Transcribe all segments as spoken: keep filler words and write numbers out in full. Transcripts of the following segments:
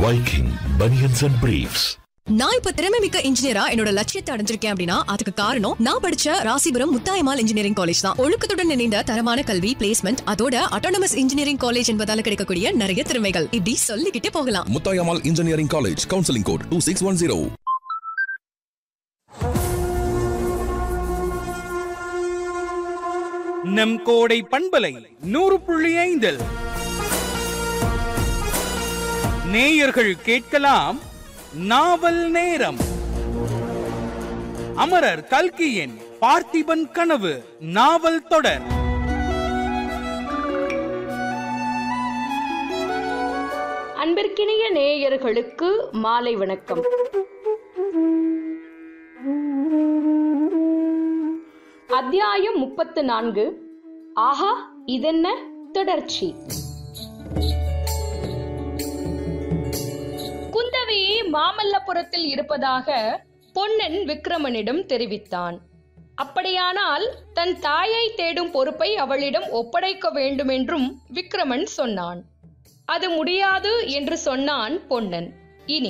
Viking Bunions and Briefs. நான் இப்ப திறமை மிக்க இன்ஜினியரா என்னோட லட்சியத்தை அடைஞ்சிருக்கேன் அப்படின்னா அதுக்கு காரணம் நான் படிச்ச ராசிபுரம் முத்தாயம்மாள் இன்ஜினியரிங் காலேஜ் தான். ஒழுக்கத்துடன் இணைந்த தரமான கல்வி, பிளேஸ்மெண்ட், அதோட அட்டானமஸ் இன்ஜினியரிங் காலேஜ் என்பதால கிடைக்கக்கூடிய நிறைய திறமைகள் இப்படி சொல்லிக்கிட்டே போகலாம். Muthayammal engineering college, counselling code two six one zero. நம் கோடை பண்பலை நூறு புள்ளி ஐந்தில் நேயர்கள் கேட்கலாம் நாவல் நேரம். அமரர் கல்கியின் பார்த்திபன் கனவு நாவல் தொடர். அன்பிற்கினிய நேயர்களுக்கு மாலை வணக்கம். அத்தியாயம் முப்பத்து நான்கு. ஆஹா, இதென்ன தொடர்ச்சி. குந்தவி மாமல்லபுரத்தில் இருப்பதாக பொன்னன் விக்ரமனிடம் தெரிவித்தான். அப்படியானால் தன் தாயை தேடும் பொறுப்பை அவளிடம் ஒப்படைக்க வேண்டும் என்றும் விக்ரமன் சொன்னான். அது முடியாது என்று சொன்னான் பொன்னன். இனி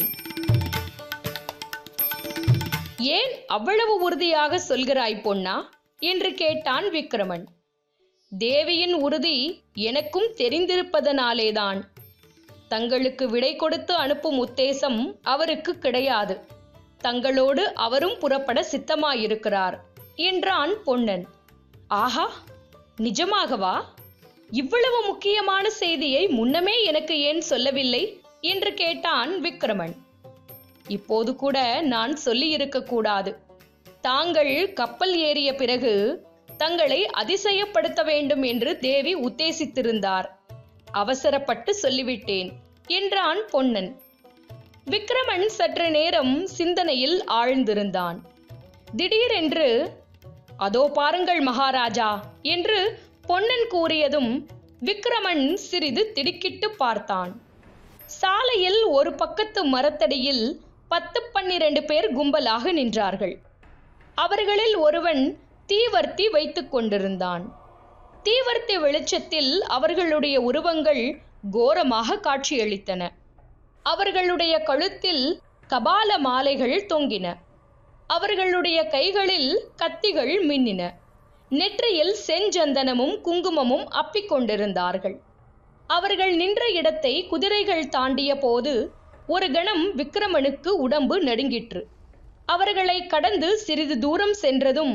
ஏன் அவ்வளவு உறுதியாக சொல்கிறாய் பொன்னா என்று கேட்டான் விக்ரமன். தேவியின் உறுதி எனக்கும் தெரிந்திருப்பதனாலேதான். தங்களுக்கு விடை கொடுத்து அனுப்பும் உத்தேசம் அவருக்கு கிடையாது. தங்களோடு அவரும் புறப்பட சித்தமாயிருக்கிறார் என்றான் பொன்னன். ஆஹா, நிஜமாகவா? இவ்வளவு முக்கியமான செய்தியை முன்னமே எனக்கு ஏன் சொல்லவில்லை என்று கேட்டான் விக்ரமன். இப்போது கூட நான் சொல்லி இருக்க கூடாது. தாங்கள் கப்பல் ஏறிய பிறகு தங்களை அதிசயப்படுத்த வேண்டும் என்று தேவி உத்தேசித்திருந்தார். அவசரப்பட்டு சொல்லிவிட்டேன் என்றான் பொன்னன். விக்ரமன் சற்று நேரம் சிந்தனையில் ஆழ்ந்திருந்தான். திடீரென்று அதோ பாருங்கள் மகாராஜா என்று பொன்னன் கூறியதும் விக்ரமன் சிறிது திடுக்கிட்டு பார்த்தான். சாலையில் ஒரு பக்கத்து மரத்தடியில் பத்து பன்னிரண்டு பேர் கும்பலாக நின்றார்கள். அவர்களில் ஒருவன் தீவர்த்தி வைத்துக் கொண்டிருந்தான். தீவர்த்தி வெளிச்சத்தில் அவர்களுடைய உருவங்கள் கோரமாக காட்சியளித்தன. அவர்களுடைய கழுத்தில் கபால மாலைகள் தொங்கின. அவர்களுடைய கைகளில் கத்திகள் மின்னின. நெற்றியில் செஞ்சந்தனமும் குங்குமமும் அப்பிக் கொண்டிருந்தார்கள். அவர்கள் நின்ற இடத்தை குதிரைகள் தாண்டிய போது ஒரு கணம் விக்ரமனுக்கு உடம்பு நடுங்கிற்று. அவர்களை கடந்து சிறிது தூரம் சென்றதும்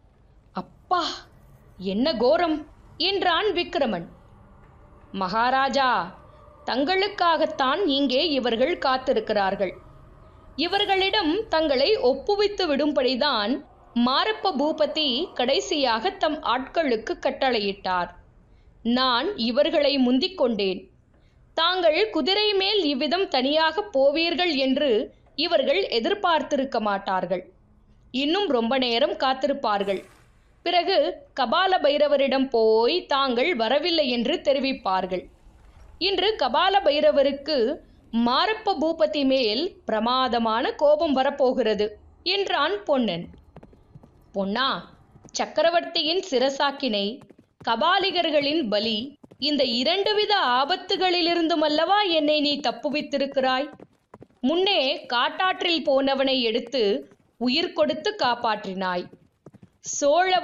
அப்பா, என்ன கோரம் என்றான் விக்ரமன். மகாராஜா, தங்களுக்காகத்தான் இங்கே இவர்கள் காத்திருக்கிறார்கள். இவர்களிடம் தங்களை ஒப்புவித்து விடும்படிதான் மாரப்ப பூபதி கடைசியாக தம் ஆட்களுக்கு கட்டளையிட்டார். நான் இவர்களை முந்திக் கொண்டேன். தாங்கள் குதிரை மேல் இவ்விதம் தனியாக போவீர்கள் என்று இவர்கள் எதிர்பார்த்திருக்க மாட்டார்கள். இன்னும் ரொம்ப நேரம் காத்திருப்பார்கள். பிறகு கபால பைரவரிடம் போய் தாங்கள் வரவில்லை என்று தெரிவிப்பார்கள். இன்று கபால பைரவருக்கு மாரப்ப பூபதி மேல் பிரமாதமான கோபம் வரப்போகிறது என்றான் பொன்னன். பொன்னா, சக்கரவர்த்தியின் சிரசாக்கினை, கபாலிகர்களின் பலி, இந்த இரண்டு வித ஆபத்துகளிலிருந்தும் அல்லவா என்னை நீ தப்புவித்திருக்கிறாய். முன்னே காட்டாற்றில் போனவனை எடுத்து உயிர் கொடுத்து காப்பாற்றினாய். சோழ